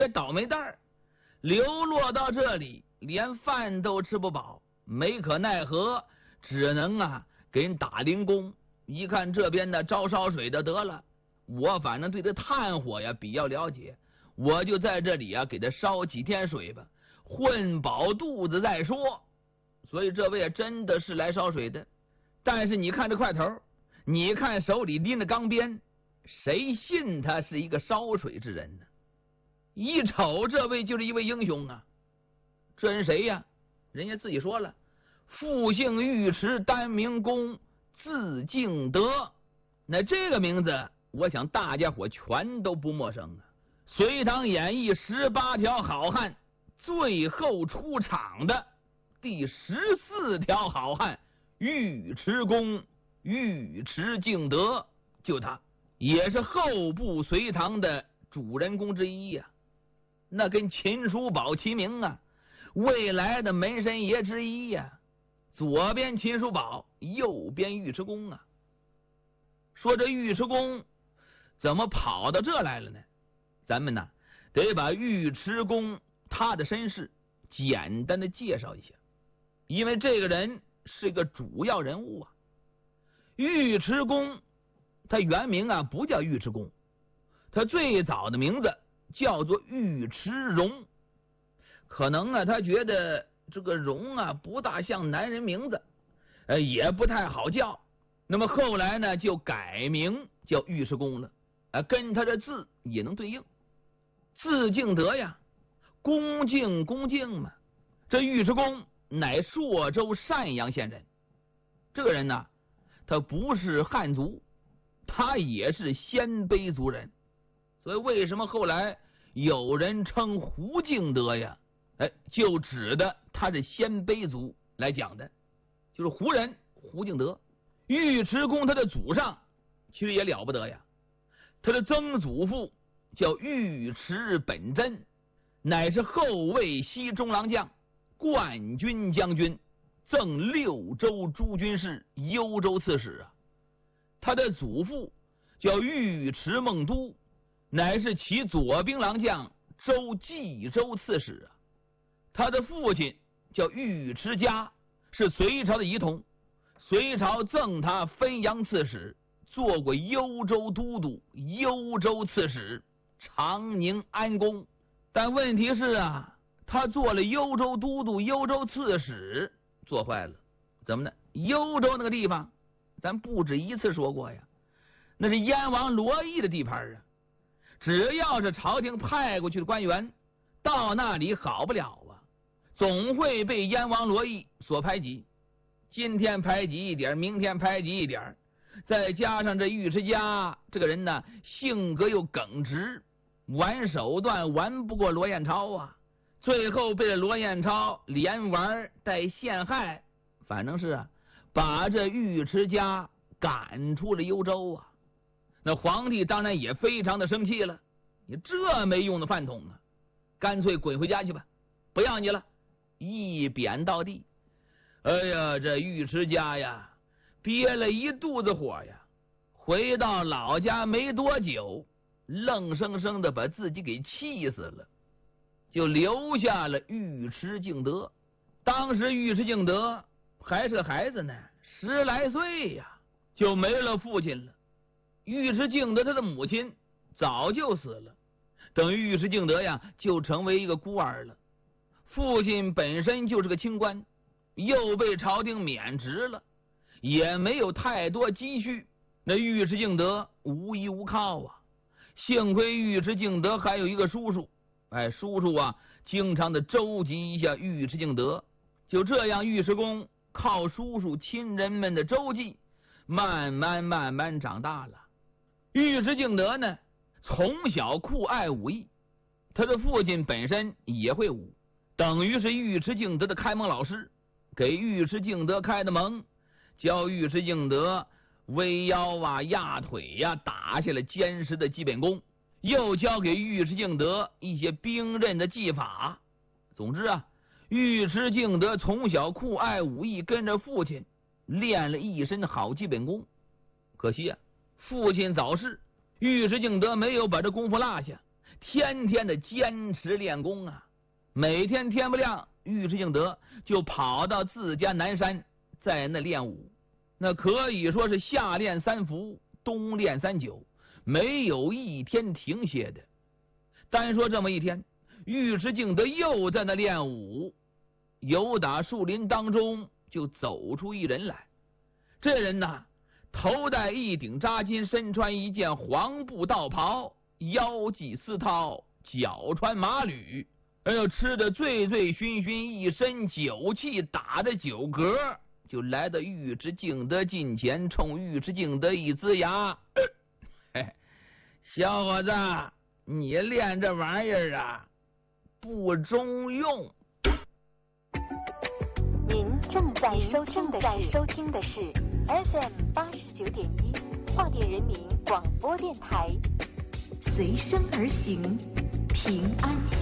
这倒霉蛋儿流落到这里，连饭都吃不饱，没可奈何，只能给人打零工。一看这边的招烧水的，得了，我反正对这炭火呀比较了解，我就在这里给他烧几天水吧，混饱肚子再说。所以这位真的是来烧水的。但是你看这块头，你看手里拎着钢鞭，谁信他是一个烧水之人呢？一瞅这位就是一位英雄啊！这人谁呀？人家自己说了，复姓尉迟，单名公，字敬德。那这个名字我想大家伙全都不陌生啊。隋唐演义18条好汉最后出场的第14条好汉尉迟恭、尉迟敬德，就他，也是后部隋唐的主人公之一呀。那跟秦叔宝齐名啊，未来的门神爷之一呀。左边秦叔宝，右边尉迟恭啊。说这尉迟恭怎么跑到这来了呢？咱们得把尉迟恭他的身世简单的介绍一下，因为这个人是一个主要人物啊。尉迟恭他原名不叫尉迟恭，他最早的名字叫做尉迟荣。可能他觉得这个荣不大像男人名字，也不太好叫，那么后来呢就改名叫尉迟恭了，跟他的字也能对应。字敬德呀，恭敬嘛。这尉迟恭乃朔州单阳县人。这个人他不是汉族，他也是鲜卑族人。所以为什么后来有人称胡敬德呀？就指的他是鲜卑族来讲的，就是胡人胡敬德。尉迟恭他的祖上其实也了不得呀，他的曾祖父叫尉迟本真，乃是后魏西中郎将、冠军将军，赠六州诸军事、幽州刺史啊。他的祖父叫尉迟孟都，乃是其左兵郎将、州冀州刺史啊。他的父亲叫尉迟嘉，是隋朝的仪同，隋朝赠他汾阳刺史，做过幽州都督、幽州刺史、长宁安公。但问题是他做了幽州都督、幽州刺史，做坏了。怎么呢？幽州那个地方咱不止一次说过呀，那是燕王罗毅的地盘啊。只要是朝廷派过去的官员到那里好不了总会被燕王罗毅所排挤。今天排挤一点，明天排挤一点，再加上这尉迟嘉这个人性格又耿直，玩手段玩不过罗彦超啊。最后被罗彦超连玩带陷害，反正是把这尉迟嘉赶出了幽州啊。那皇帝当然也非常的生气了，你这没用的饭桶干脆滚回家去吧，不要你了，一贬到地。哎呀，这尉迟嘉呀憋了一肚子火呀，回到老家没多久，愣生生的把自己给气死了，就留下了尉迟敬德。当时尉迟敬德还是个孩子呢，10来岁呀，就没了父亲了。尉迟敬德他的母亲早就死了，等于尉迟敬德呀就成为一个孤儿了。父亲本身就是个清官，又被朝廷免职了，也没有太多积蓄，那尉迟敬德无依无靠啊。幸亏尉迟敬德还有一个叔叔，叔叔经常的周济一下尉迟敬德。就这样，尉迟恭靠叔叔亲人们的周济，慢慢长大了。尉迟敬德呢，从小酷爱武艺，他的父亲本身也会武，等于是尉迟敬德的开蒙老师，给尉迟敬德开的蒙，教尉迟敬德围腰压腿打下了坚实的基本功，又教给尉迟敬德一些兵刃的技法。总之尉迟敬德从小酷爱武艺，跟着父亲练了一身好基本功。可惜父亲早逝，尉迟敬德没有把这功夫落下， 天天的坚持练功啊。每天天不亮，尉迟敬德就跑到自家南山，在那练武，那可以说是夏练3伏，冬练3宿，没有一天停歇的。单说这么一天，尉迟敬德又在那练武，由打树林当中就走出一人来。这人呐，头戴一顶扎巾，身穿一件黄布道袍，腰系丝绦，脚穿马履。哎呦，吃的醉醉醺醺，一身酒气，打着酒嗝，就来到尉迟敬德近前，冲尉迟敬德一呲牙：“小伙子，你练这玩意儿啊，不中用。” 您正在收听的是 FM 89.1化电人民广播电台，随声而行，平安。